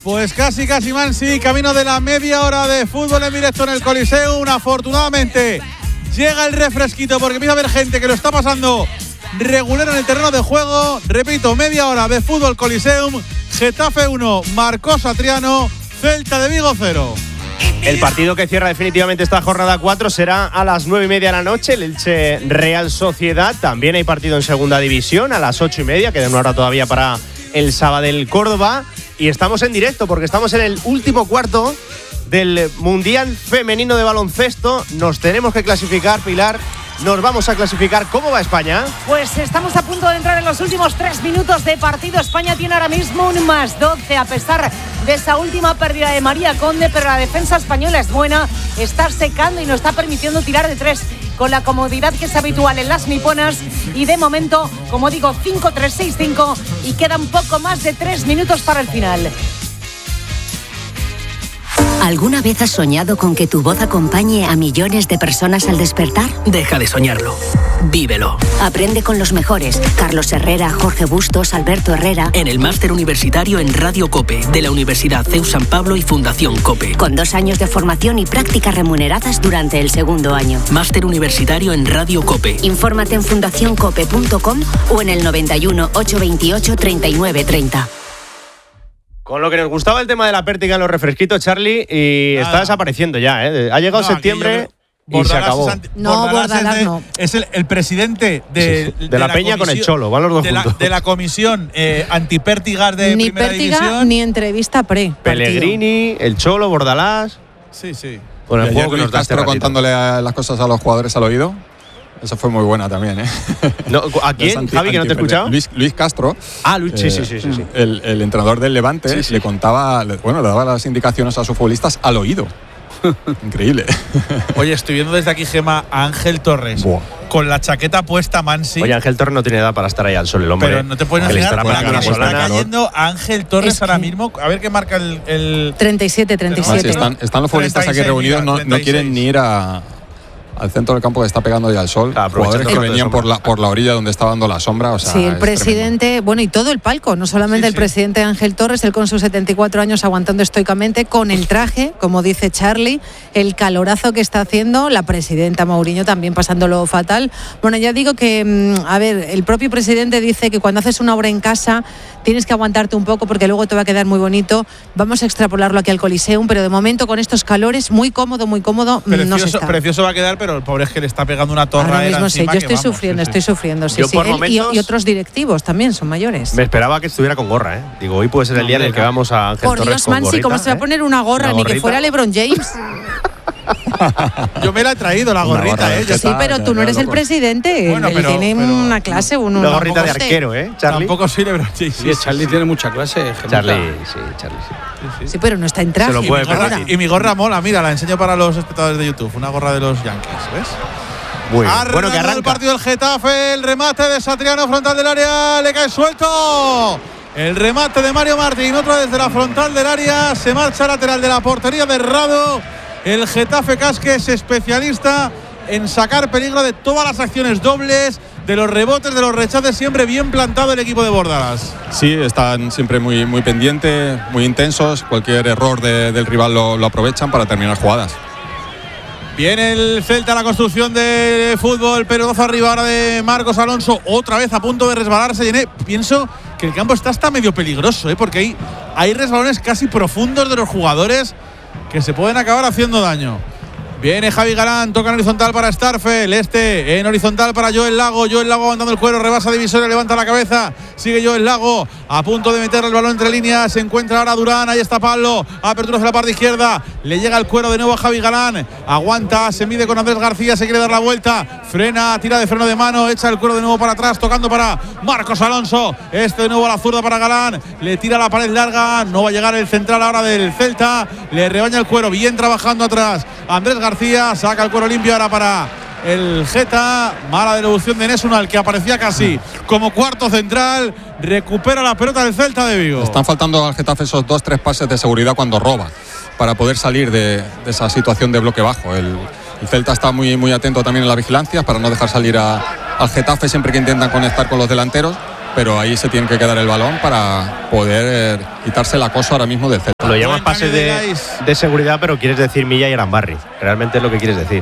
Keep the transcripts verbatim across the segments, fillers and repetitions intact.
Pues casi, casi Mansi, camino de la media hora de fútbol en directo en el Coliseum. Afortunadamente llega el refresquito porque empieza a haber gente que lo está pasando regular en el terreno de juego. Repito, media hora de fútbol Coliseum. Getafe uno, Marcos Satriano, Celta de Vigo cero. El partido que cierra definitivamente esta jornada cuatro será a las nueve y media de la noche, el Elche Real Sociedad. También hay partido en segunda división a las ocho y media, queda una hora todavía para el Sabadell Córdoba. Y estamos en directo porque estamos en el último cuarto del Mundial Femenino de Baloncesto. Nos tenemos que clasificar, Pilar. Nos vamos a clasificar. ¿Cómo va España? Pues estamos a punto de entrar en los últimos tres minutos de partido. España tiene ahora mismo un más doce a pesar de esa última pérdida de María Conde, pero la defensa española es buena, está secando y nos está permitiendo tirar de tres con la comodidad que es habitual en las niponas. Y de momento, como digo, cinco tres seis cinco y queda un poco más de tres minutos para el final. ¿Alguna vez has soñado con que tu voz acompañe a millones de personas al despertar? Deja de soñarlo. Vívelo. Aprende con los mejores. Carlos Herrera, Jorge Bustos, Alberto Herrera. En el máster universitario en Radio COPE de la Universidad C E U San Pablo y Fundación COPE. Con dos años de formación y prácticas remuneradas durante el segundo año. Máster universitario en Radio COPE. Infórmate en fundación cope punto com o en el noventa y uno, ochocientos veintiocho, treinta y nueve treinta. Con lo que nos gustaba el tema de la pértiga en los refresquitos, Charlie, y Nada. está desapareciendo ya, ¿eh? Ha llegado No, septiembre y Bordalás se acabó. es anti- No, Bordalás Bordalás es, de- no. es el, el presidente de, Sí, sí. De la Peña con el Cholo, van los dos de la, juntos. de la comisión eh, antipértigas de Ni primera pértiga división. ni entrevista pre. Pellegrini, el Cholo, Bordalás. Sí, sí. Con el Y juego ayer que Luis nos da este Castro ratito. contándole a- las cosas a los jugadores al oído. Esa fue muy buena también, ¿eh? No, ¿a quién, Es anti- Javi, que no te he anti- escuchado? Luis, Luis Castro. Ah, Luis, sí, eh, sí, sí, sí, sí. El, el entrenador del Levante Sí, sí. le contaba, le- bueno, le daba las indicaciones a sus futbolistas al oído. Increíble. Oye, estoy viendo desde aquí, Gema, a Ángel Torres. Buah. Con la chaqueta puesta, Mansi. Oye, Ángel Torres no tiene edad para estar ahí al sol, el hombre. Pero no te puedes Que le imaginar estará la pegando que una le está solana. cayendo a Ángel Torres Es que- ahora mismo. A ver qué marca el… el treinta y siete, treinta y Además, siete. están, están los futbolistas aquí treinta y seis, reunidos, mira, no, no treinta y seis. quieren ni ir a, al centro del campo que está pegando ya el sol. Claro, aprovechando Jugadores que el rato de venían por sombra. la, por la orilla donde está dando la sombra. O sea, Sí, el es presidente, bueno, y todo el palco, no solamente Sí, el sí. presidente Ángel Torres, él con sus setenta y cuatro años aguantando estoicamente, con el traje, como dice Charlie, el calorazo que está haciendo, la presidenta Mourinho también pasándolo fatal. Bueno, ya digo que, mm, a ver, el propio presidente dice que cuando haces una obra en casa tienes que aguantarte un poco porque luego te va a quedar muy bonito. Vamos a extrapolarlo aquí al Coliseum, pero de momento con estos calores, muy cómodo, muy cómodo, mm, no se Precioso, está. precioso va a quedar, pero el pobre es que le está pegando una torre Ahora mismo sí, yo estoy sufriendo, estoy sufriendo, sí, Yo sí. por Él y- momentos- y otros directivos también son mayores. Me esperaba que estuviera con gorra, ¿eh? Digo, hoy puede ser el día en el que vamos a Ángel Por Torres Dios, con Mansi, gorrita, ¿cómo se va a ¿eh? poner una gorra? Una Ni que gorrita. fuera LeBron James. Yo me la he traído la Una gorrita, gorra de ¿eh? Yo Sí, Está, pero ya, tú no ya, eres el loco. presidente. Bueno, Él pero- tiene pero- una clase, un, Una un gorrita de coste. arquero, ¿eh, Charlie? Tampoco soy LeBron James. Sí, Charlie tiene mucha clase. Gemita. Charlie, sí, Charlie, sí. Sí, pero no está en traje. Se lo Y puede mi, gorra, permitir. y mi gorra mola, mira, la enseño para los espectadores de YouTube. Una gorra de los Yankees, ¿ves? Muy bien. Arrancando Bueno, que el arranca. partido del Getafe, el remate de Satriano, frontal del área, le cae suelto. El remate de Mario Martín, otra desde la frontal del área, se marcha lateral de la portería de Rado. El Getafe Casque es especialista en sacar peligro de todas las acciones dobles, de los rebotes, de los rechaces, siempre bien plantado el equipo de Bordalás. Sí, están siempre muy, muy pendientes, muy intensos. Cualquier error de- del rival lo, lo aprovechan para terminar jugadas. Viene el Celta a la construcción de fútbol, pelotazo arriba ahora de Marcos Alonso, otra vez a punto de resbalarse. Llené. Pienso que el campo está hasta medio peligroso, ¿eh? Porque hay, hay resbalones casi profundos de los jugadores que se pueden acabar haciendo daño. Viene Javi Galán, toca en horizontal para Starfel, este en horizontal para Joel Lago, Joel Lago aguantando el cuero, rebasa divisoria, levanta la cabeza, sigue Joel Lago, a punto de meter el balón entre líneas, se encuentra ahora Durán, ahí está Pablo, apertura hacia la parte izquierda, le llega el cuero de nuevo a Javi Galán, aguanta, se mide con Andrés García, se quiere dar la vuelta, frena, tira de freno de mano, echa el cuero de nuevo para atrás, tocando para Marcos Alonso, este de nuevo a la zurda para Galán, le tira la pared larga, no va a llegar el central ahora del Celta, le rebaña el cuero, bien trabajando atrás, Andrés García, saca el cuero limpio ahora para el Geta, mala devolución de Nesunal, que aparecía casi como cuarto central, recupera la pelota del Celta de Vigo. Están faltando al Getafe esos dos, tres pases de seguridad cuando roba, para poder salir de, de esa situación de bloque bajo. El, el Celta está muy, muy atento también en la vigilancia para no dejar salir a, al Getafe siempre que intentan conectar con los delanteros, pero ahí se tiene que quedar el balón para poder quitarse el acoso ahora mismo del Celta. Lo llamas pase de, de seguridad, pero quieres decir Milla y Arambarri. Realmente es lo que quieres decir.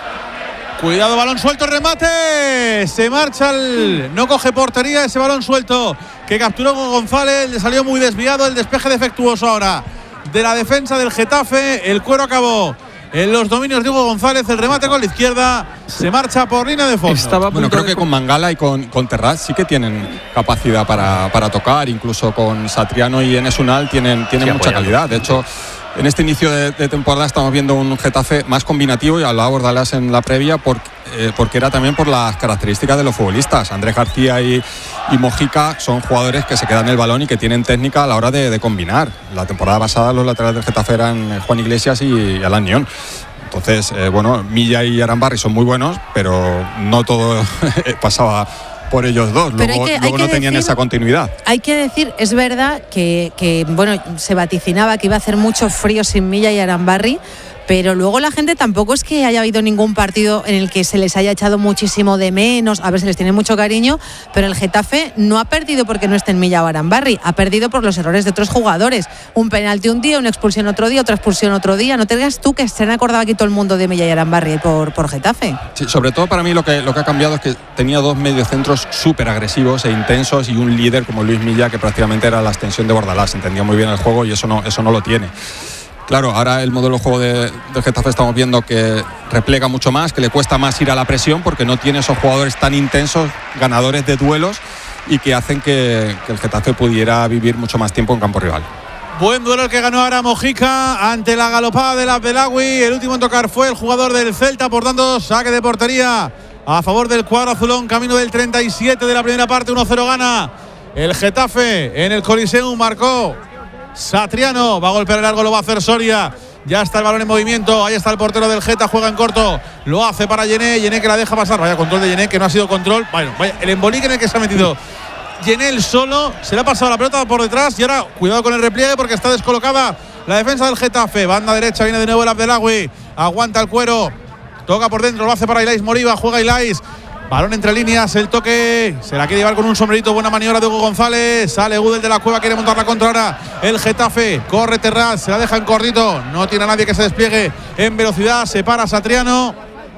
Cuidado, balón suelto, remate. Se marcha el. No coge portería ese balón suelto que capturó González. Le salió muy desviado. El despeje defectuoso ahora de la defensa del Getafe. El cuero acabó en los dominios de Hugo González. El remate con la izquierda. Se marcha por línea de fondo. Estaba bueno, creo que con Mangala y con, con Terraz sí que tienen capacidad para, para tocar. Incluso con Satriano y Enes Unal tienen, tienen sí, mucha apoyando. calidad. De hecho, en este inicio de, de temporada estamos viendo un Getafe más combinativo, y hablaba Bordalás en la previa, porque, eh, porque era también por las características de los futbolistas. Andrés García y, y Mojica son jugadores que se quedan el balón y que tienen técnica a la hora de, de combinar. La temporada pasada los laterales del Getafe eran Juan Iglesias y, y Alain Nión. Entonces, eh, bueno, Milla y Arambarri son muy buenos, pero no todo pasaba por ellos dos. Pero luego hay que, luego hay no que tenían decir, esa continuidad. Hay que decir, es verdad que, que bueno, se vaticinaba que iba a hacer mucho frío sin Milla y Arambarri, pero luego la gente tampoco es que haya habido ningún partido en el que se les haya echado muchísimo de menos. A ver, se les tiene mucho cariño, pero el Getafe no ha perdido porque no estén Milla o Arambarri, ha perdido por los errores de otros jugadores. Un penalti un día, una expulsión otro día, otra expulsión otro día. No te digas tú que se han acordado aquí todo el mundo de Milla y Arambarri por, por Getafe. Sí, sobre todo para mí lo que, lo que ha cambiado es que tenía dos mediocentros súper agresivos e intensos y un líder como Luis Milla, que prácticamente era la extensión de Bordalás. Entendía muy bien el juego y eso no, eso no lo tiene. Claro, ahora el modelo de juego de, del Getafe estamos viendo que replega mucho más, que le cuesta más ir a la presión porque no tiene esos jugadores tan intensos, ganadores de duelos, y que hacen que, que el Getafe pudiera vivir mucho más tiempo en campo rival. Buen duelo el que ganó ahora Mojica ante la galopada del Abdelawi. El último en tocar fue el jugador del Celta, por tanto, saque de portería a favor del cuadro azulón, camino del treinta y siete de la primera parte. uno cero gana el Getafe en el Coliseum. Marcó Satriano, va a golpear el largo, lo va a hacer Soria. Ya está el balón en movimiento, ahí está el portero del Geta, juega en corto, lo hace para Yené, Yené que la deja pasar. Vaya control de Yené, que no ha sido control. Bueno, vaya, el embolique en el que se ha metido Yené solo, se le ha pasado la pelota por detrás. Y ahora cuidado con el repliegue porque está descolocada la defensa del Getafe. Banda derecha, viene de nuevo el Abdelawi, aguanta el cuero, toca por dentro, lo hace para Ilais Moriba, juega Ilais. Balón entre líneas, el toque, se la quiere llevar con un sombrerito, buena maniobra de Hugo González, sale Gudel de la Cueva, quiere montar la contra ahora el Getafe, corre Terraz, se la deja en cortito, no tiene a nadie que se despliegue en velocidad, se para Satriano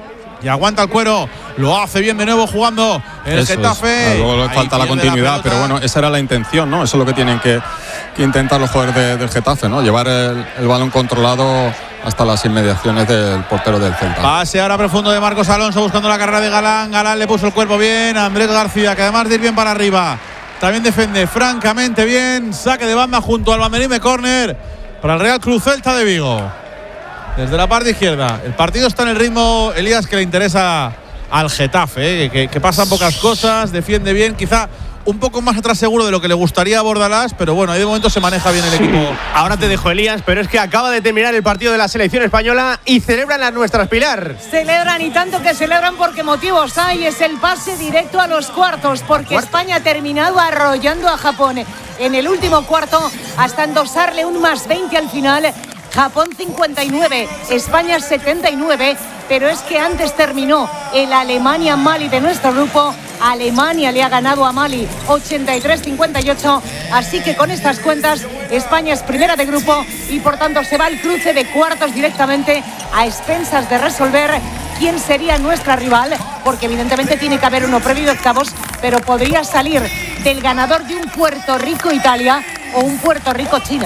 y aguanta el cuero, lo hace bien de nuevo jugando el Eso Getafe. Es. Luego le falta la continuidad, la pero bueno, esa era la intención, ¿no? Eso es lo que tienen que, que intentar los jugadores de, del Getafe, ¿no? Llevar el, el balón controlado hasta las inmediaciones del portero del Celta. Pase ahora profundo de Marcos Alonso buscando la carrera de Galán. Galán le puso el cuerpo bien. Andrés García, que además de ir bien para arriba, también defiende francamente bien. Saque de banda junto al banderín de córner para el Real Club Celta de Vigo. Desde la parte izquierda. El partido está en el ritmo, Elías, que le interesa al Getafe, ¿eh? que, que pasan pocas cosas, defiende bien, quizá un poco más atrás seguro de lo que le gustaría a Bordalás, pero bueno, ahí de momento se maneja bien el equipo. Ahora te dejo, Elías, pero es que acaba de terminar el partido de la selección española y celebran las nuestras, Pilar. Celebran y tanto que celebran porque motivos hay, es el pase directo a los cuartos, porque ¿Cuarto? España ha terminado arrollando a Japón en el último cuarto hasta endosarle un más veinte al final. Japón cincuenta y nueve, España setenta y nueve, pero es que antes terminó el Alemania-Mali de nuestro grupo. Alemania le ha ganado a Mali ochenta y tres cincuenta y ocho, así que con estas cuentas España es primera de grupo y por tanto se va al cruce de cuartos directamente, a expensas de resolver quién sería nuestra rival, porque evidentemente tiene que haber uno previo de octavos, pero podría salir del ganador de un Puerto Rico-Italia o un Puerto Rico-China.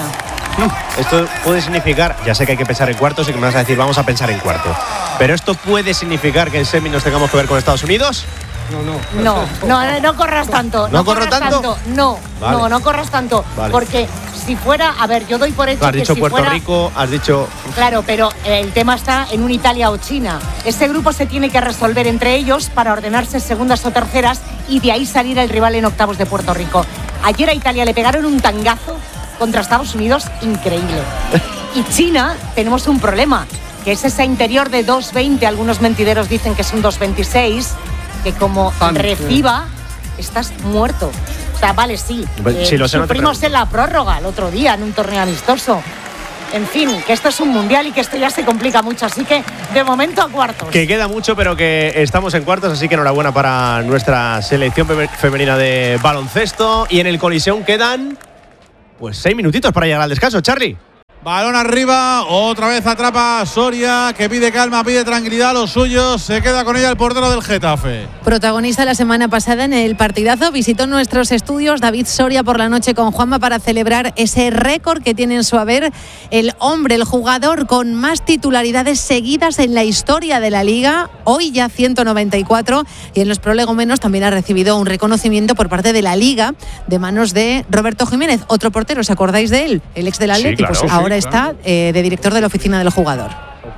Esto puede significar, ya sé que hay que pensar en cuartos y que me vas a decir vamos a pensar en cuarto, pero esto puede significar que en semi nos tengamos que ver con Estados Unidos. No, no, no, no, no corras tanto. ¿No, no corro tanto? tanto? No, vale. no, no corras tanto. Vale. Porque si fuera, a ver, yo doy por hecho has que dicho si Puerto fuera, Rico, has dicho. Claro, pero el tema está en un Italia o China. Ese grupo se tiene que resolver entre ellos para ordenarse segundas o terceras y de ahí salir el rival en octavos de Puerto Rico. Ayer a Italia le pegaron un tangazo contra Estados Unidos increíble. Y China tenemos un problema, que es esa interior de dos veinte, algunos mentideros dicen que es un dos veintiséis, que como reciba, estás muerto. O sea, vale, sí. Eh, si lo sé, sufrimos no en la prórroga el otro día, en un torneo amistoso. En fin, que esto es un mundial y que esto ya se complica mucho, así que de momento a cuartos. Que queda mucho, pero que estamos en cuartos, así que enhorabuena para nuestra selección femenina de baloncesto. Y en el Coliseum quedan pues seis minutitos para llegar al descanso, Charlie. Balón arriba, otra vez atrapa Soria, que pide calma, pide tranquilidad a los suyos. Se queda con ella el portero del Getafe. Protagonista la semana pasada en el partidazo, visitó nuestros estudios David Soria por la noche con Juanma para celebrar ese récord que tiene en su haber el hombre, el jugador con más titularidades seguidas en la historia de la Liga. Hoy ya ciento noventa y cuatro, y en los prolegómenos también ha recibido un reconocimiento por parte de la Liga de manos de Roberto Jiménez, otro portero. ¿Os acordáis de él? El ex del Atleti. Sí, claro. Pues ahora está eh, de director de la oficina del jugador.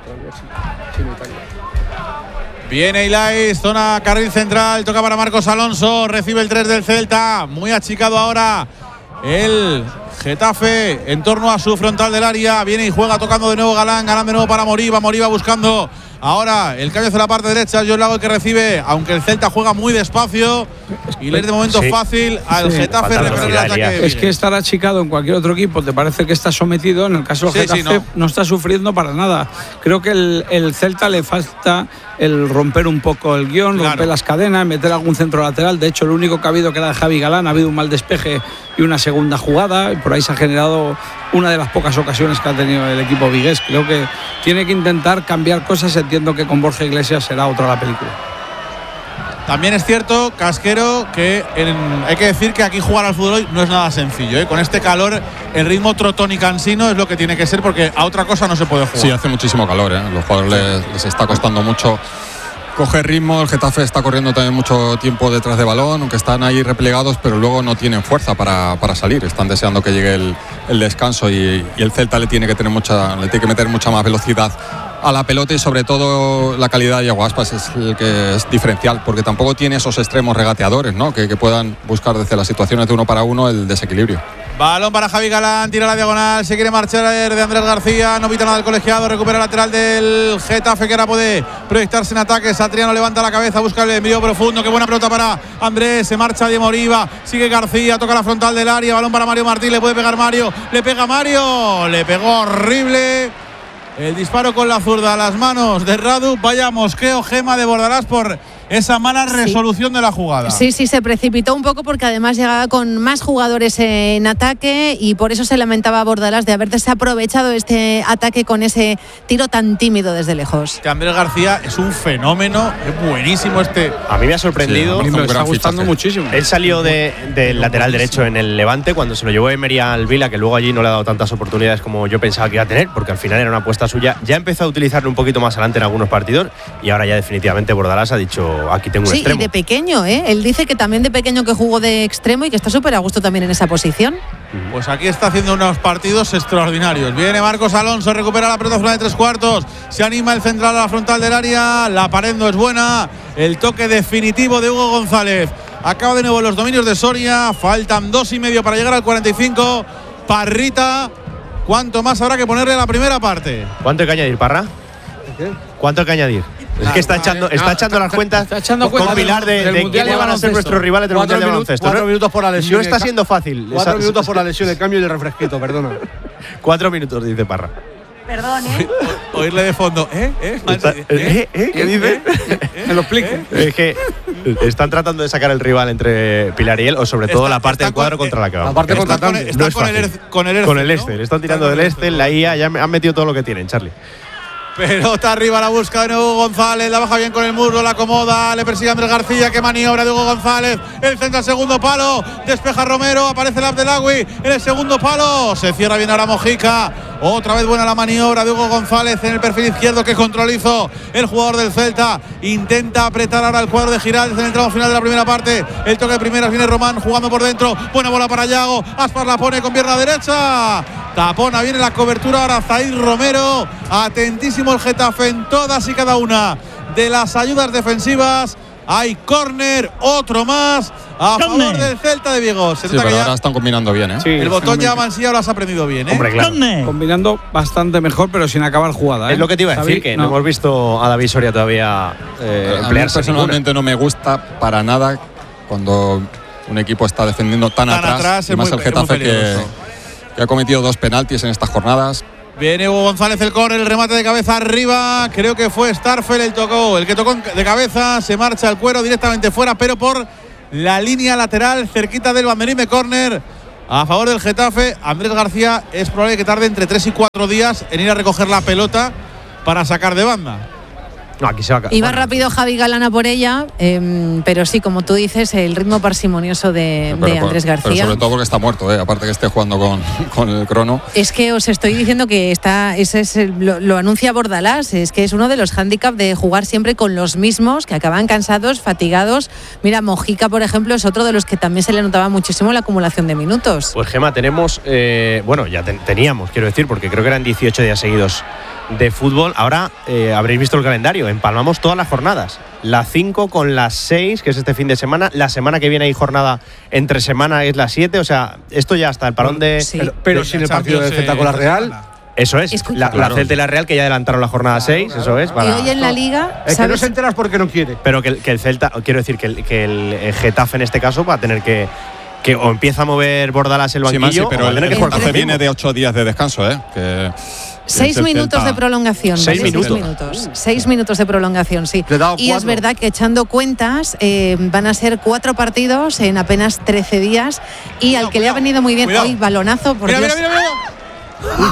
Viene Ilais, zona carril central, toca para Marcos Alonso, recibe el tres del Celta, muy achicado ahora el Getafe en torno a su frontal del área. Viene y juega tocando de nuevo Galán, Galán de nuevo para Moriba, Moriba buscando ahora el cambio hacia la parte derecha. Joel Lago, el que recibe, aunque el Celta juega muy despacio y le es de momento sí. fácil al sí. Getafe recuperar el ataque. Es que estar achicado en cualquier otro equipo te parece que está sometido. En el caso del sí, Getafe sí, no. no está sufriendo para nada. Creo que el, el Celta le falta el romper un poco el guión, claro. romper las cadenas, meter algún centro lateral. De hecho, el único que ha habido que era de Javi Galán. Ha habido un mal despeje y una segunda jugada, y por ahí se ha generado una de las pocas ocasiones que ha tenido el equipo vigués. Creo que tiene que intentar cambiar cosas. Entiendo que con Borja Iglesias será otra la película. También es cierto, Casquero, que en, hay que decir que aquí jugar al fútbol hoy no es nada sencillo, ¿eh? Con este calor, el ritmo trotón y cansino es lo que tiene que ser, porque a otra cosa no se puede jugar. Sí, hace muchísimo calor, ¿eh? Los jugadores les, les está costando mucho coger ritmo. El Getafe está corriendo también mucho tiempo detrás de balón, aunque están ahí replegados, pero luego no tienen fuerza para, para salir. Están deseando que llegue el, el descanso, y, y el Celta le tiene que tener mucha, le tiene que meter mucha más velocidad a la pelota, y sobre todo la calidad de Iago Aspas es el que es diferencial, porque tampoco tiene esos extremos regateadores, ¿no? que, que puedan buscar desde las situaciones de uno para uno el desequilibrio. Balón para Javi Galán, tira la diagonal, se quiere marchar de Andrés García, no pita nada del colegiado, recupera el lateral del Getafe, que ahora puede proyectarse en ataque. Satriano levanta la cabeza, busca el envío profundo, qué buena pelota para Andrés, se marcha de Moriba, sigue García, toca la frontal del área, balón para Mario Martín, le puede pegar Mario, le pega Mario, le pegó horrible. El disparo con la zurda a las manos de Radu. Vaya mosqueo, Gema, de Bordalás por esa mala resolución sí. de la jugada. Sí, sí, se precipitó un poco porque además llegaba con más jugadores en ataque, y por eso se lamentaba Bordalás de haber desaprovechado este ataque con ese tiro tan tímido desde lejos. Que Andrés García es un fenómeno, es buenísimo este. A mí me ha sorprendido. Sí, a mí me está gustando muchísimo. Él salió del de lateral derecho en el Levante cuando se lo llevó Emery al Vila, que luego allí no le ha dado tantas oportunidades como yo pensaba que iba a tener, porque al final era una apuesta suya. Ya empezó a utilizarlo un poquito más adelante en algunos partidos, y ahora ya definitivamente Bordalás ha dicho: aquí tengo un sí, extremo. Y de pequeño, ¿eh? Él dice que también de pequeño que jugó de extremo y que está súper a gusto también en esa posición. Pues aquí está haciendo unos partidos extraordinarios. Viene Marcos Alonso, recupera la pelota zona de tres cuartos, se anima el central a la frontal del área, la pared no es buena, el toque definitivo de Hugo González. Acaba de nuevo los dominios de Soria, faltan dos y medio para llegar al cuarenta y cinco. Parrita, ¿cuánto más habrá que ponerle a la primera parte? ¿Cuánto hay que añadir, Parra? ¿Qué? ¿Cuánto hay que añadir? Es que está echando, está echando las cuentas está echando con cuenta Pilar de, de, de quiénes van a ser nuestros rivales del Mundial de Baloncesto. Cuatro minutos por la lesión. No está siendo fácil. Cuatro Esa, minutos por la lesión, el cambio y el refresquito, perdona. Cuatro minutos, dice Parra. Perdón, ¿eh? O, oírle de fondo, ¿eh? ¿Eh? Está, ¿Eh? ¿Eh? ¿Eh? ¿Qué dice? ¿Eh? ¿Eh? Me lo explique. ¿Eh? Es que están tratando de sacar el rival entre Pilar y él, o sobre todo está, la parte del cuadro con, contra la que vamos. La parte está con, está no con, el, er, con el Ercel. Con el Este, ¿no? Le están tirando del Este, la I A, ya han metido todo lo que tienen, Charlie. Pelota arriba, la busca de nuevo González, la baja bien con el muslo, la acomoda, le persigue Andrés García, que maniobra de Hugo González, el centro al segundo palo, despeja Romero, aparece el Abdelagui en el segundo palo, se cierra bien ahora Mojica, otra vez buena la maniobra de Hugo González en el perfil izquierdo, que control hizo el jugador del Celta, intenta apretar ahora el cuadro de Giraldez en el tramo final de la primera parte, el toque de primeras, viene Román jugando por dentro, buena bola para Yago, Aspas la pone con pierna derecha, tapona, viene la cobertura ahora Zaid Romero, atentísimo el Getafe en todas y cada una de las ayudas defensivas. Hay córner, otro más a Corner. favor del Celta de Vigo. Se Sí, nota pero que ahora ya están combinando bien, ¿eh? Sí, el botón ya Mansilla lo has aprendido bien, ¿eh? Hombre, claro. Corner. Combinando bastante mejor, pero sin acabar jugada, ¿eh? Es lo que te iba a decir, Xavi, que no. no hemos visto a David Soria todavía eh, a mí emplearse personalmente ninguna. no me gusta para nada cuando un equipo está defendiendo tan, Tan atrás, atrás y es más muy- el Getafe, es muy que, peligroso. que ha cometido dos penaltis en estas jornadas. Viene Hugo González, el córner, el remate de cabeza arriba. Creo que fue Starfel el tocó, el que tocó de cabeza. Se marcha el cuero directamente fuera, pero por la línea lateral, cerquita del banderín de córner. a favor del Getafe. Andrés García es probable que tarde entre tres y cuatro días en ir a recoger la pelota para sacar de banda. No, aquí se va a... Iba bueno. rápido Javi Galana por ella, eh, pero sí, como tú dices, el ritmo parsimonioso de, Pero de por- Andrés Pero García. sobre todo porque está muerto, ¿eh? Aparte que esté jugando con, con el crono. Es que os estoy diciendo que está, ese es el- lo, lo anuncia Bordalás, es que es uno de los hándicaps de jugar siempre con los mismos, que acaban cansados, fatigados. Mira, Mojica, por ejemplo, es otro de los que también se le notaba muchísimo la acumulación de minutos. Pues Gema, tenemos, eh, bueno, ya ten- teníamos, quiero decir, porque creo que eran dieciocho días seguidos de fútbol. Ahora eh, habréis visto el calendario, empalmamos todas las jornadas. La cinco con las seis, que es este fin de semana. La semana que viene hay jornada entre semana, es la siete. O sea, esto ya está, el parón de... Sí. Pero, pero de sin la el partido de Champions, Celta con la eh, Real. esta semana. Eso es, Escucha. la, la Claro. Celta y la Real, que ya adelantaron la jornada seis, eso es. Y Para, hoy en la Liga, Es que no ¿sabes? se enteras porque no quiere. pero que, el- que el Celta, quiero decir, que el, que el eh, Getafe en este caso va a tener que... que o empieza a mover Bordalás el Sí, banquillo, Mansi, o pero va a el tener que jugar Getafe con viene ritmo. de ocho días de descanso, ¿eh? Que, que Seis es el minutos Celta- de prolongación. Seis ¿vale? minutos. Seis minutos. Seis minutos de prolongación, sí. Te he dado Y es cuatro. verdad que echando cuentas eh, van a ser cuatro partidos en apenas trece días. Y al que le ha venido muy bien cuidado. hoy, balonazo, por Mira, Dios, mira, mira, mira.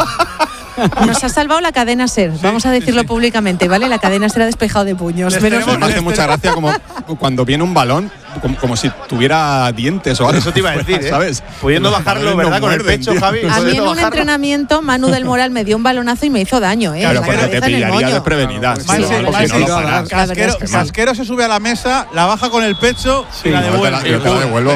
nos ha salvado la cadena SER. Vamos a decirlo públicamente, ¿vale? La cadena SER ha despejado de puños. Les Menos tenemos- Me hace mucha gracia como cuando viene un balón, como, como si tuviera dientes o algo. Eso te iba a decir, ¿eh? ¿Sabes? Pudiendo Los bajarlo, balones no ¿verdad? Con el muerden, pecho, tío. Javi. A mí en pudiendo un bajarlo. entrenamiento, Manu del Moral me dio un balonazo y me hizo daño, ¿eh? Claro, La porque te cabeza en el pillaría moño. desprevenida. Sí, Sí, Mansi, o si Mansi, no lo paras. La verdad Casquero, es que sí. Casquero se sube a la mesa, la baja con el pecho y la Yo te devuelve. la, yo te la devuelvo.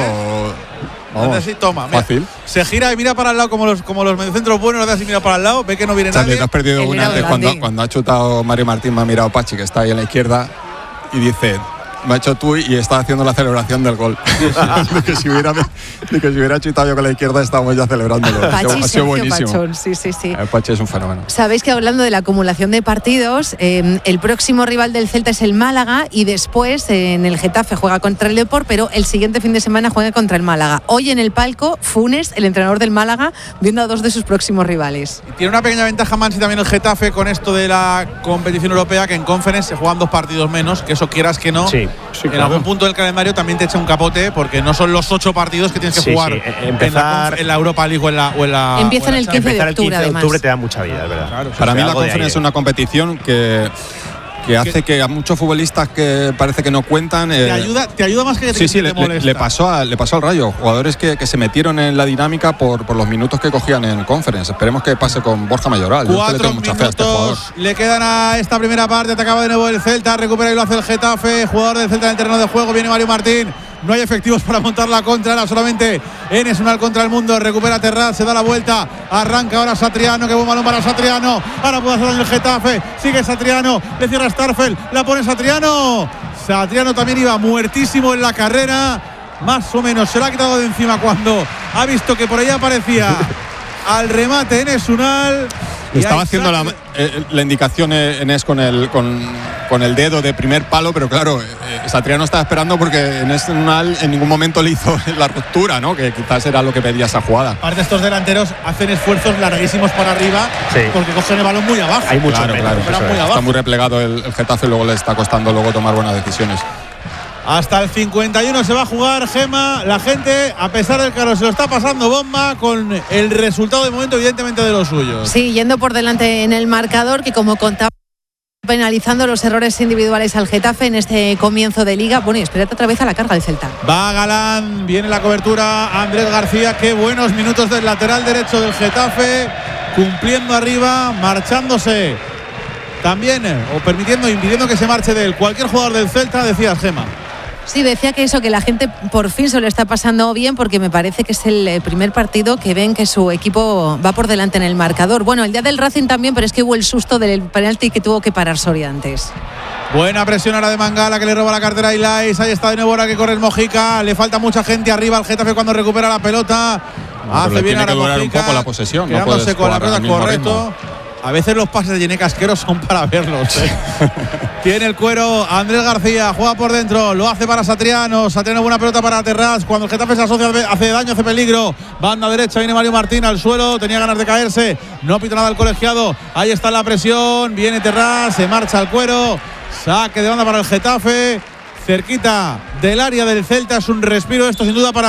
Vamos, Hace así, toma, mira. fácil. Se gira y mira para el lado como los, como los mediocentros buenos, hace así, mira para el lado, ve que no viene Charlie, nadie. te has perdido El una Leo antes Grande. cuando, cuando ha chutado Mario Martín, me ha mirado Pachi, que está ahí a la izquierda, y dice, me ha hecho tú y está haciendo la celebración del gol. de, que si hubiera, de que si hubiera chutado yo con la izquierda, estábamos ya celebrándolo. Pachi ha sido Sergio buenísimo. Pachón, sí, sí, sí. El Pachi es un fenómeno. Sabéis que hablando de la acumulación de partidos, eh, el próximo rival del Celta es el Málaga y después eh, en el Getafe juega contra el Depor, pero el siguiente fin de semana juega contra el Málaga. Hoy en el palco, Funes, el entrenador del Málaga, viendo a dos de sus próximos rivales. Tiene una pequeña ventaja Mansi también el Getafe con esto de la competición europea, que en Conference se juegan dos partidos menos, que eso quieras que no. Sí, sí, en claro. algún punto del calendario también te echa un capote, porque no son los ocho partidos que tienes que Sí, jugar sí, eh, en, empezar- la, en la Europa League o en la. O en la Empieza o en en la el quince de Empezar el octubre, quince de además. octubre te da mucha vida, es verdad. Claro, Para mí la algo de Conference ahí. es una competición que, que hace que a muchos futbolistas que parece que no cuentan… Te eh, ayuda, te ayuda más que te, Sí, sí, te le, le- molesta. le pasó a, le pasó al Rayo. Jugadores que, que se metieron en la dinámica por, por los minutos que cogían en Conference. Esperemos que pase con Borja Mayoral. Yo es que le Cuatro tengo mucha fe a este jugador. minutos le quedan a esta primera parte. Atacaba de nuevo el Celta, recupera y lo hace el Getafe. Jugador del Celta en el terreno de juego. Viene Mario Martín. No hay efectivos para montar la contra. Ahora solamente Enes, un al contra el mundo. Recupera Terraz, se da la vuelta. Arranca ahora Satriano. Que buen balón para Satriano. Ahora puede hacer el Getafe. Sigue Satriano. Le cierra Starfel. La pone Satriano. Satriano también iba muertísimo en la carrera. Más o menos se la ha quitado de encima cuando ha visto que por ahí aparecía al remate Enes Unal. Le Y estaba ahí haciendo la, saque- eh, la indicación eh, Enes con el, con, con el dedo de primer palo, pero claro, eh, Satriano estaba esperando porque Enes Unal en ningún momento le hizo la ruptura, ¿no? Que quizás era lo que pedía esa jugada. Aparte, estos delanteros hacen esfuerzos larguísimos para arriba Sí. porque cogen el balón muy abajo. Hay mucho Claro, menos, claro, eso Pero es. muy abajo. Está muy replegado el, el Getafe y luego le está costando luego tomar buenas decisiones. Hasta el cincuenta y uno se va a jugar, Gema. La gente, a pesar del caro, se lo está pasando bomba con el resultado de momento, evidentemente, de los suyos. Sí, yendo por delante en el marcador, que como contaba, penalizando los errores individuales al Getafe en este comienzo de liga. Bueno, y espérate otra vez a la carga del Celta. Va Galán, viene la cobertura Andrés García. Qué buenos minutos del lateral derecho del Getafe, cumpliendo arriba, marchándose también, eh, o permitiendo, impidiendo que se marche de él cualquier jugador del Celta, decías, Gema. Sí, decía que eso, que la gente por fin se lo está pasando bien, porque me parece que es el eh, primer partido que ven que su equipo va por delante en el marcador. Bueno, el día del Racing también, pero es que hubo el susto del penalti que tuvo que parar Soria antes. Buena presión ahora de Mangala, que le roba la cartera a Ilais. Ahí está de nuevo ahora que corre el Mojica. Le falta mucha gente arriba al Getafe cuando recupera la pelota. No, Hace pero le bien tiene ahora que durar un Mojica, poco la posesión, no quedándose puedes con la jugar pelota, al mismo correcto. A veces los pases de Yené Casquero son para verlos. ¿eh? Tiene el cuero Andrés García, juega por dentro, lo hace para Satriano. Satriano, buena pelota para Terraz. Cuando el Getafe se asocia, hace daño, hace peligro. Banda derecha, viene Mario Martín al suelo, tenía ganas de caerse. No pita nada el colegiado. Ahí está la presión, viene Terraz, se marcha al cuero. Saque de banda para el Getafe. Cerquita del área del Celta, es un respiro esto sin duda para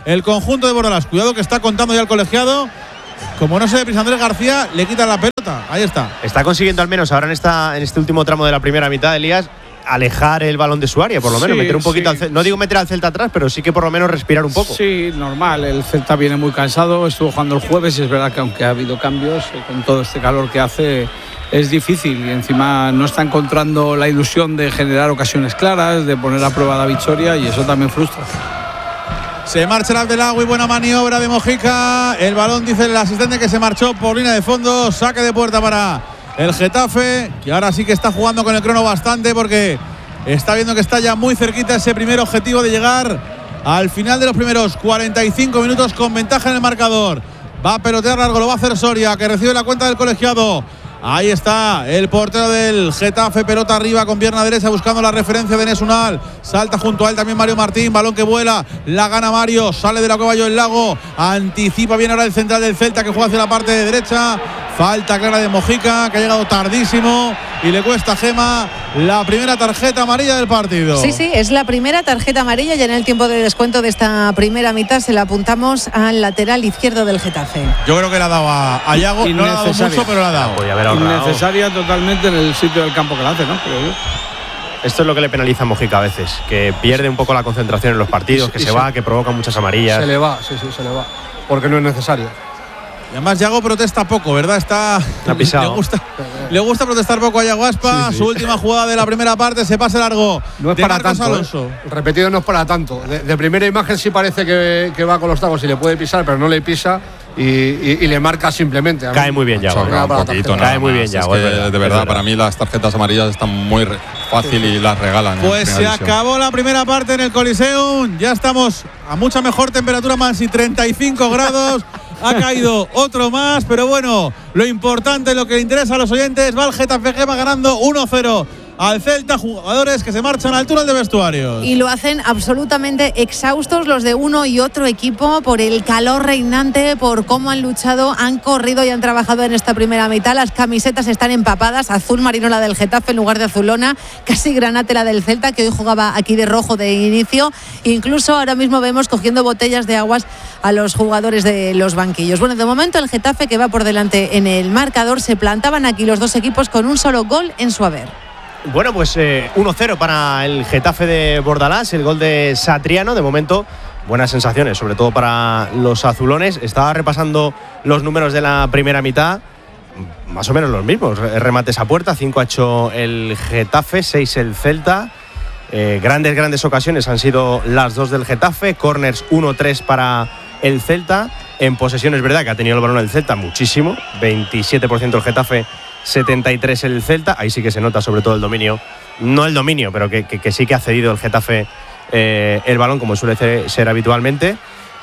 el conjunto de Bordalás. Cuidado que está contando ya el colegiado. Como no se deprisa Andrés García, le quitan la pelota. Ahí está. Está consiguiendo al menos ahora en, esta, en este último tramo de la primera mitad, Elías, alejar el balón de su área, por lo menos, sí, meter un poquito sí. al Celta. No digo meter al Celta atrás, pero sí que por lo menos respirar un poco. Sí, normal. El Celta viene muy cansado. Estuvo jugando el jueves y es verdad que aunque ha habido cambios, con todo este calor que hace, es difícil. Y encima no está encontrando la ilusión de generar ocasiones claras, de poner a prueba la victoria, y eso también frustra. Se marcha el Abdelagui, buena maniobra de Mojica. El balón, dice el asistente, que se marchó por línea de fondo. Saque de puerta para el Getafe, que ahora sí que está jugando con el crono bastante, porque está viendo que está ya muy cerquita ese primer objetivo de llegar al final de los primeros cuarenta y cinco minutos con ventaja en el marcador. Va a pelotear largo, lo va a hacer Soria, que recibe la cuenta del colegiado. Ahí está el portero del Getafe, pelota arriba con pierna derecha buscando la referencia de Enes Unal. Salta junto a él también Mario Martín, balón que vuela, la gana Mario, sale de la cueva del Lago, anticipa bien ahora el central del Celta, que juega hacia la parte de derecha. Falta clara de Mojica, que ha llegado tardísimo y le cuesta a Gema la primera tarjeta amarilla del partido. Sí, sí, es la primera tarjeta amarilla, y en el tiempo de descuento de esta primera mitad se la apuntamos al lateral izquierdo del Getafe. Yo creo que le ha dado a, a Yago, no le ha dado mucho, pero le ha dado. Innecesaria totalmente en el sitio del campo que la hace, ¿no? Creo yo. Esto es lo que le penaliza a Mojica a veces, que pierde un poco la concentración en los partidos, que se, se va, que provoca muchas amarillas. Se le va, sí, sí, se le va, porque no es necesario. Y además Yago protesta poco, ¿verdad? Está pisado. Le gusta, le gusta protestar poco a Yago Aspa. Sí, sí. Su última jugada de la primera parte, se pasa largo. No es para tanto, Alonso. ¿eh? Repetido no es para tanto. De, de primera imagen sí parece que, que va con los tacos y le puede pisar, pero no le pisa y, y, y le marca simplemente. Cae muy bien Yago. Un poquito, Cae muy bien Yago. Es que, de verdad, verdad, para mí las tarjetas amarillas están muy fácil sí. y las regalan. Pues se división. Acabó la primera parte en el Coliseum. Ya estamos a mucha mejor temperatura, más y treinta y cinco grados. Ha caído otro más, pero bueno, lo importante, lo que le interesa a los oyentes, va el Getafe Gema ganando uno cero al Celta, jugadores que se marchan al túnel de vestuarios. Y lo hacen absolutamente exhaustos los de uno y otro equipo por el calor reinante, por cómo han luchado, han corrido y han trabajado en esta primera mitad. Las camisetas están empapadas, azul marino la del Getafe en lugar de azulona, casi granate la del Celta, que hoy jugaba aquí de rojo de inicio. Incluso ahora mismo vemos cogiendo botellas de aguas a los jugadores de los banquillos. Bueno, de momento el Getafe, que va por delante en el marcador, se plantaban aquí los dos equipos con un solo gol en su haber. Bueno, pues eh, uno cero para el Getafe de Bordalás, el gol de Satriano. De momento, buenas sensaciones, sobre todo para los azulones. Estaba repasando los números de la primera mitad, más o menos los mismos. Remates a puerta, cinco ha hecho el Getafe, seis el Celta. Eh, grandes, grandes ocasiones han sido las dos del Getafe. Corners uno tres para el Celta. En posesión es verdad que ha tenido el balón el Celta muchísimo, veintisiete por ciento el Getafe, setenta y tres el Celta. Ahí sí que se nota sobre todo el dominio, no el dominio, pero que, que, que sí que ha cedido el Getafe eh, el balón, como suele ser, ser habitualmente.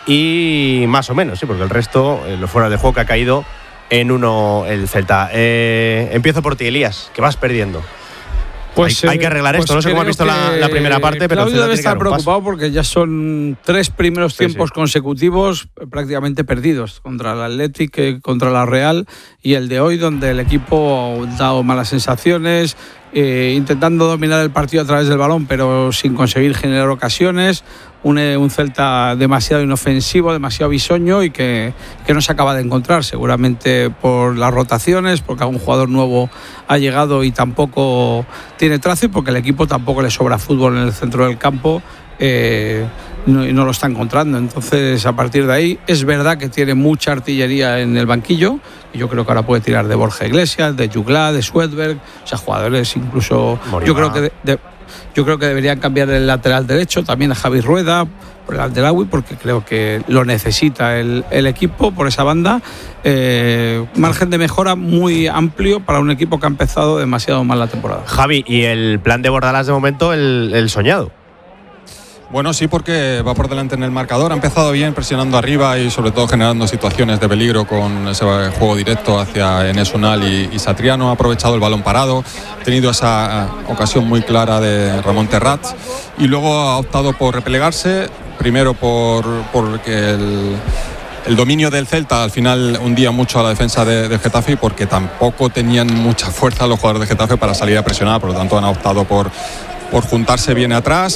Y más o menos, sí, porque el resto, eh, lo fuera de juego, que ha caído en uno el Celta. Eh, empiezo por ti, Elías, que vas perdiendo. Pues, hay, hay que arreglar pues esto. No sé cómo has visto la, la primera parte, pero Claudio debe estar preocupado porque ya son tres primeros tiempos sí, sí. consecutivos prácticamente perdidos, contra el Athletic, contra la Real, y el de hoy, donde el equipo ha dado malas sensaciones, eh, intentando dominar el partido a través del balón, pero sin conseguir generar ocasiones. Un, un Celta demasiado inofensivo, demasiado bisoño, y que, que no se acaba de encontrar, seguramente por las rotaciones, porque algún jugador nuevo ha llegado y tampoco tiene trazo, y porque el equipo tampoco le sobra fútbol en el centro del campo, eh, no, y no lo está encontrando. Entonces, a partir de ahí, es verdad que tiene mucha artillería en el banquillo, y yo creo que ahora puede tirar de Borja Iglesias, de Jugla, de Swedberg, o sea, jugadores incluso, Morima. yo creo que de, de, Yo creo que deberían cambiar el lateral derecho también a Javi Rueda por el Abdelagui, porque creo que lo necesita el, el equipo por esa banda. Eh, margen de mejora muy amplio para un equipo que ha empezado demasiado mal la temporada. Javi, ¿y el plan de Bordalás de momento, el, el soñado? Bueno, sí, porque va por delante en el marcador. Ha empezado bien presionando arriba y sobre todo generando situaciones de peligro con ese juego directo hacia Enes Unal y, y Satriano. Ha aprovechado el balón parado, ha tenido esa ocasión muy clara de Ramón Terrat y luego ha optado por replegarse, primero por porque el, el dominio del Celta al final hundía mucho a la defensa de, de Getafe, porque tampoco tenían mucha fuerza los jugadores de Getafe para salir a presionar. Por lo tanto, han optado por, por juntarse bien atrás.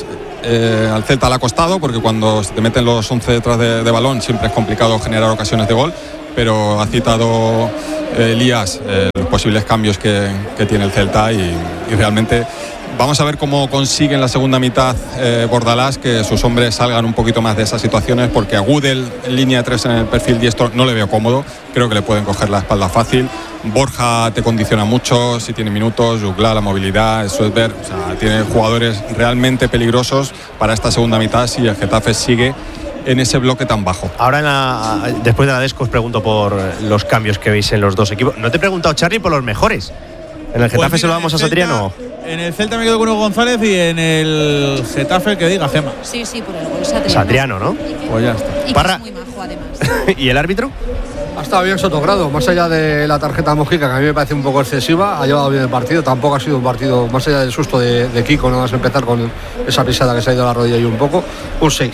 eh, al Celta le ha costado, porque cuando se te meten los once detrás de, de balón siempre es complicado generar ocasiones de gol, pero ha citado eh, Elías eh, los posibles cambios que, que tiene el Celta y, y realmente vamos a ver cómo consigue en la segunda mitad eh, Bordalás que sus hombres salgan un poquito más de esas situaciones, porque a Gudel en línea de tres en el perfil diestro no le veo cómodo, creo que le pueden coger la espalda fácil. Borja te condiciona mucho si tiene minutos, Jugla, la movilidad, Suedberg, o sea, tiene jugadores realmente peligrosos para esta segunda mitad si el Getafe sigue en ese bloque tan bajo. Ahora en la, después de la Desco os pregunto por los cambios que veis en los dos equipos. No te he preguntado, Charly, por los mejores. ¿En el Getafe pues se lo damos a Satriano? En el Celta me quedo con Hugo González y en el Getafe que diga Gema. Sí, sí, por el gol Satriano. Satriano, ¿no? Pues ya está. Y Parra. es muy majo, además. ¿Y el árbitro? Ha estado bien Sotogrado, más allá de la tarjeta Mojica, que a mí me parece un poco excesiva, ha llevado bien el partido, tampoco ha sido un partido, más allá del susto de, de Kiko, no vas a empezar con esa pisada que se ha ido a la rodilla y un poco, un seis.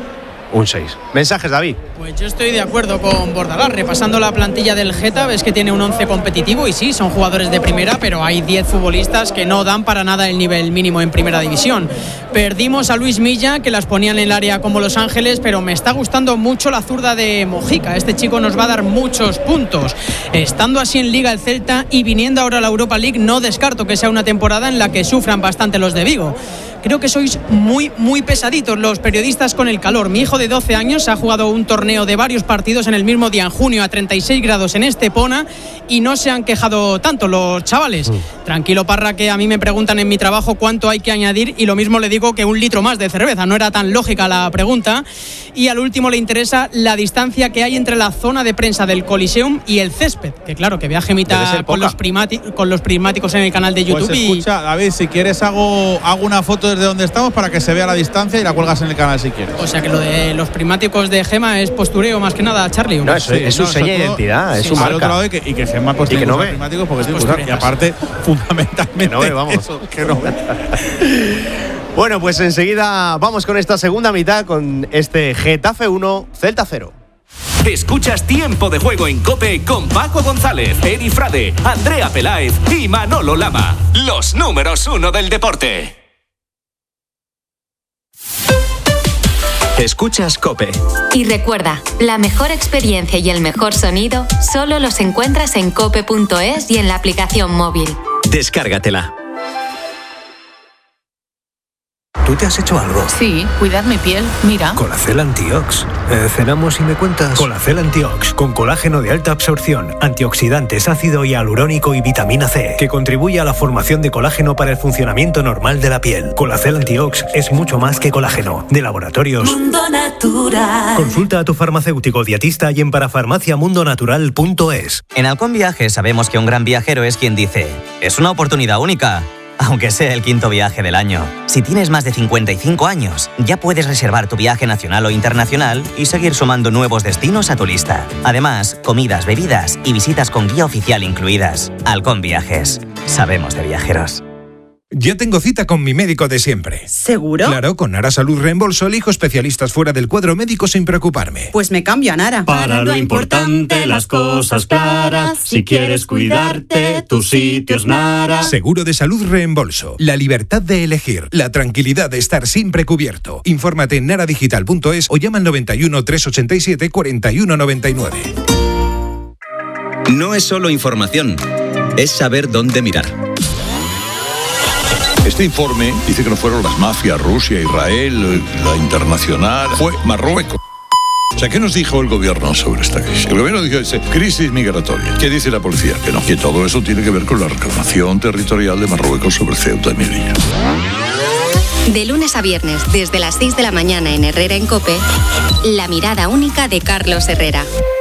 Un seis. ¿Mensajes, David? Pues yo estoy de acuerdo con Bordalás. Repasando la plantilla del Geta, ves que tiene un once competitivo y sí, son jugadores de primera, pero hay diez futbolistas que no dan para nada el nivel mínimo en primera división. Perdimos a Luis Milla, que las ponían en el área como Los Ángeles, pero me está gustando mucho la zurda de Mojica. Este chico nos va a dar muchos puntos. Estando así en Liga el Celta y viniendo ahora a la Europa League, no descarto que sea una temporada en la que sufran bastante los de Vigo. Creo que sois muy, muy pesaditos los periodistas con el calor. Mi hijo de doce años ha jugado un torneo de varios partidos en el mismo día, en junio, a treinta y seis grados en Estepona, y no se han quejado tanto los chavales. Mm. Tranquilo, Parra, que a mí me preguntan en mi trabajo cuánto hay que añadir y lo mismo le digo que un litro más de cerveza. No era tan lógica la pregunta. Y al último le interesa la distancia que hay entre la zona de prensa del Coliseum y el césped. Que claro, que viaje mitad con los, primati- con los prismáticos en el canal de YouTube. Pues escucha, y... David, si quieres hago, hago una foto desde donde estamos para que se vea la distancia y la cuelgas en el canal si quieres. O sea que lo de los prismáticos de Gema es postureo más que nada, Charly. No, eso, sí, es su no, seña de identidad, sí, es su marca. Otro lado y, que, y que Gema pues, y que no ve. Prismáticos porque es tiene, y aparte, fundamentalmente, que no ve, vamos. Eso, que no ve. Bueno, pues enseguida vamos con esta segunda mitad con este Getafe uno, Celta cero. Escuchas Tiempo de Juego en COPE con Paco González, Edi Frade, Andrea Peláez y Manolo Lama. Los números uno del deporte. Escuchas COPE. Y recuerda, la mejor experiencia y el mejor sonido solo los encuentras en cope punto es y en la aplicación móvil. Descárgatela. ¿Tú te has hecho algo? Sí, cuidar mi piel, mira. Colacel Antiox. Eh, ¿Cenamos y me cuentas? Colacel Antiox, con colágeno de alta absorción, antioxidantes, ácido hialurónico y vitamina C, que contribuye a la formación de colágeno para el funcionamiento normal de la piel. Colacel Antiox es mucho más que colágeno. De Laboratorios Mundo Natural. Consulta a tu farmacéutico dietista y en parafarmacia mundo natural punto es. En Halcón Viajes sabemos que un gran viajero es quien dice: es una oportunidad única. Aunque sea el quinto viaje del año. Si tienes más de cincuenta y cinco años, ya puedes reservar tu viaje nacional o internacional y seguir sumando nuevos destinos a tu lista. Además, comidas, bebidas y visitas con guía oficial incluidas. Halcón Viajes. Sabemos de viajeros. Ya tengo cita con mi médico de siempre. ¿Seguro? Claro, con Nara Salud Reembolso elijo especialistas fuera del cuadro médico sin preocuparme. Pues me cambio a Nara. Para lo importante, las cosas claras. Si quieres cuidarte, tu sitio es Nara. Seguro de Salud Reembolso. La libertad de elegir. La tranquilidad de estar siempre cubierto. Infórmate en naradigital punto es o llama al noventa y uno, trescientos ochenta y siete, cuarenta y uno noventa y nueve. No es solo información, es saber dónde mirar. Este informe dice que no fueron las mafias, Rusia, Israel, la internacional, fue Marruecos. O sea, ¿qué nos dijo el gobierno sobre esta crisis? El gobierno dijo, dice, crisis migratoria. ¿Qué dice la policía? Que no, que todo eso tiene que ver con la reclamación territorial de Marruecos sobre Ceuta y Melilla. De lunes a viernes, desde las seis de la mañana en Herrera en COPE, la mirada única de Carlos Herrera.